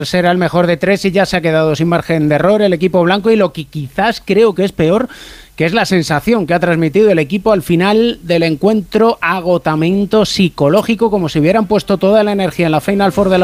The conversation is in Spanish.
será el mejor de tres y ya se ha quedado sin margen de error el equipo blanco, y lo que quizás creo que es peor, que es la sensación que ha transmitido el equipo al final del encuentro, agotamiento psicológico, como si hubieran puesto toda la energía en la Final Four de la